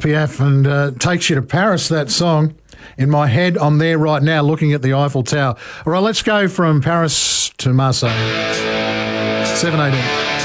Piaf, and takes you to Paris, that song. In my head, I'm there right now looking at the Eiffel Tower. All right, let's go from Paris to Marseille. 7:18.